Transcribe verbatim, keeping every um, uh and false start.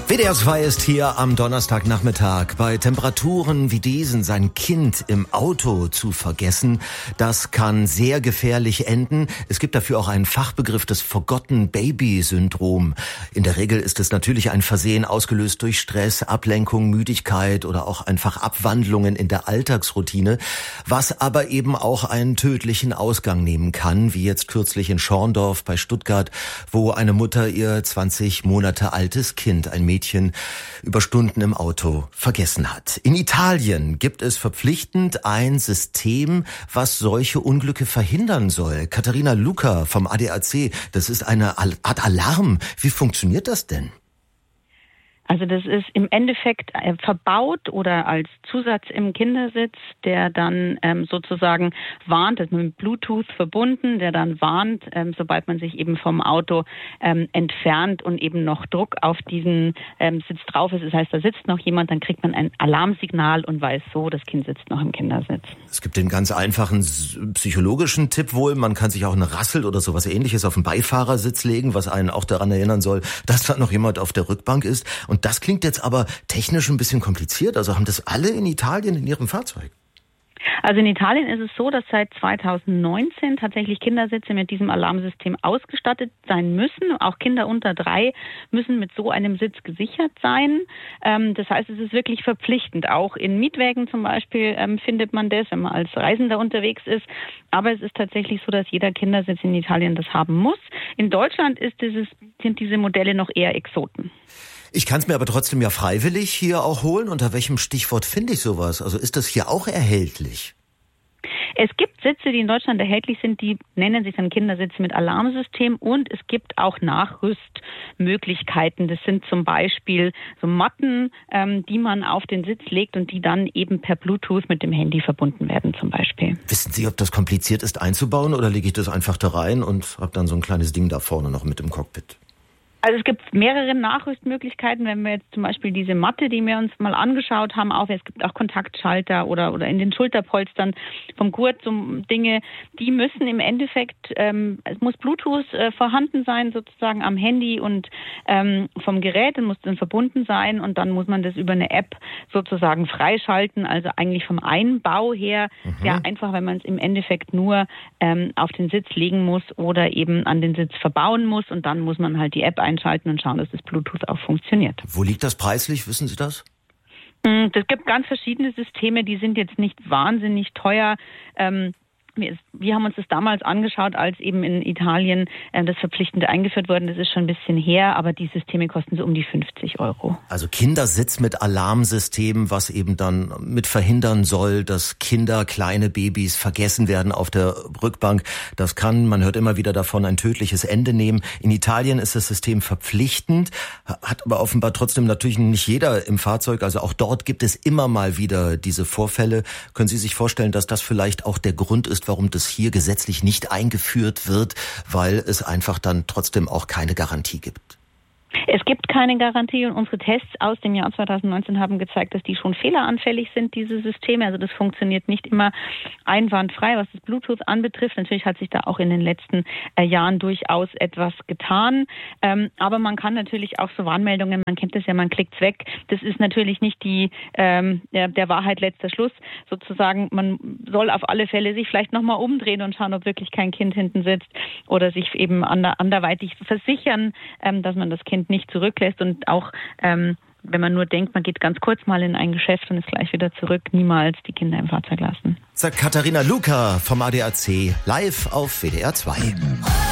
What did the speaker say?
W D R zwei ist hier am Donnerstagnachmittag. Bei Temperaturen wie diesen sein Kind im Auto zu vergessen, das kann sehr gefährlich enden. Es gibt dafür auch einen Fachbegriff, das Forgotten Baby Syndrom. In der Regel ist es natürlich ein Versehen ausgelöst durch Stress, Ablenkung, Müdigkeit oder auch einfach Abwandlungen in der Alltagsroutine, was aber eben auch einen tödlichen Ausgang nehmen kann, wie jetzt kürzlich in Schorndorf bei Stuttgart, wo eine Mutter ihr zwanzig Monate altes Kind, ein Mädchen, über Stunden im Auto vergessen hat. In Italien gibt es verpflichtend ein System, was solche Unglücke verhindern soll. Katharina Luca vom A D A C, das ist eine Art Alarm. Wie funktioniert das denn? Also das ist im Endeffekt äh, verbaut oder als Zusatz im Kindersitz, der dann ähm, sozusagen warnt, das ist mit Bluetooth verbunden, der dann warnt, ähm, sobald man sich eben vom Auto ähm, entfernt und eben noch Druck auf diesen ähm, Sitz drauf ist. Das heißt, da sitzt noch jemand, dann kriegt man ein Alarmsignal und weiß so, das Kind sitzt noch im Kindersitz. Es gibt den ganz einfachen psychologischen Tipp wohl, man kann sich auch eine Rassel oder sowas Ähnliches auf den Beifahrersitz legen, was einen auch daran erinnern soll, dass da noch jemand auf der Rückbank ist. Und das klingt jetzt aber technisch ein bisschen kompliziert. Also haben das alle in Italien in ihrem Fahrzeug? Also in Italien ist es so, dass seit zweitausendneunzehn tatsächlich Kindersitze mit diesem Alarmsystem ausgestattet sein müssen. Auch Kinder unter drei müssen mit so einem Sitz gesichert sein. Ähm, das heißt, es ist wirklich verpflichtend. Auch in Mietwägen zum Beispiel ähm, findet man das, wenn man als Reisender unterwegs ist. Aber es ist tatsächlich so, dass jeder Kindersitz in Italien das haben muss. In Deutschland ist dieses, sind diese Modelle noch eher Exoten. Ich kann es mir aber trotzdem ja freiwillig hier auch holen. Unter welchem Stichwort finde ich sowas? Also ist das hier auch erhältlich? Es gibt Sitze, die in Deutschland erhältlich sind, die nennen sich dann Kindersitze mit Alarmsystem, und es gibt auch Nachrüstmöglichkeiten. Das sind zum Beispiel so Matten, ähm, die man auf den Sitz legt und die dann eben per Bluetooth mit dem Handy verbunden werden zum Beispiel. Wissen Sie, ob das kompliziert ist einzubauen, oder lege ich das einfach da rein und habe dann so ein kleines Ding da vorne noch mit im Cockpit? Also es gibt mehrere Nachrüstmöglichkeiten, wenn wir jetzt zum Beispiel diese Matte, die wir uns mal angeschaut haben, auf, es gibt auch Kontaktschalter oder oder in den Schulterpolstern vom Gurt zum Dinge, die müssen im Endeffekt, ähm, es muss Bluetooth äh, vorhanden sein sozusagen am Handy und ähm, vom Gerät, dann muss dann verbunden sein und dann muss man das über eine App sozusagen freischalten, also eigentlich vom Einbau her mhm. sehr einfach, wenn man es im Endeffekt nur ähm, auf den Sitz legen muss oder eben an den Sitz verbauen muss, und dann muss man halt die App einschalten und schauen, dass das Bluetooth auch funktioniert. Wo liegt das preislich? Wissen Sie das? Es gibt ganz verschiedene Systeme, die sind jetzt nicht wahnsinnig teuer. Ähm, wir, wir haben uns das damals angeschaut, als eben in Italien äh, das verpflichtend eingeführt wurde. Das ist schon ein bisschen her, aber die Systeme kosten so um die fünfzig Euro. Also Kindersitz mit Alarmsystem, was eben dann mit verhindern soll, dass Kinder, kleine Babys vergessen werden auf der Rückbank. Das kann, man hört immer wieder davon, ein tödliches Ende nehmen. In Italien ist das System verpflichtend, hat aber offenbar trotzdem natürlich nicht jeder im Fahrzeug. Also auch dort gibt es immer mal wieder diese Vorfälle. Können Sie sich vorstellen, dass das vielleicht auch der Grund ist, warum das hier gesetzlich nicht eingeführt wird, weil es einfach dann trotzdem auch keine Garantie gibt? Es gibt keine Garantie, und unsere Tests aus dem Jahr zweitausendneunzehn haben gezeigt, dass die schon fehleranfällig sind, diese Systeme. Also das funktioniert nicht immer einwandfrei, was das Bluetooth anbetrifft. Natürlich hat sich da auch in den letzten äh, Jahren durchaus etwas getan. Ähm, aber man kann natürlich auch so Warnmeldungen, man kennt das ja, man klickt's weg. Das ist natürlich nicht die ähm, der, der Wahrheit letzter Schluss. Sozusagen, man soll auf alle Fälle sich vielleicht nochmal umdrehen und schauen, ob wirklich kein Kind hinten sitzt, oder sich eben ander, anderweitig versichern, ähm, dass man das Kind nicht zurücklässt, und auch ähm, wenn man nur denkt, man geht ganz kurz mal in ein Geschäft und ist gleich wieder zurück, niemals die Kinder im Fahrzeug lassen. Sagt Katharina Luca vom A D A C live auf W D R zwei.